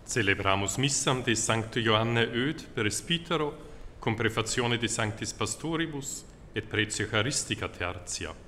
Celebramus missam de Sancto Ioanne Öd presbytero, con prefazione de Sanctis Pastoribus et pretio Eucharistica tertia.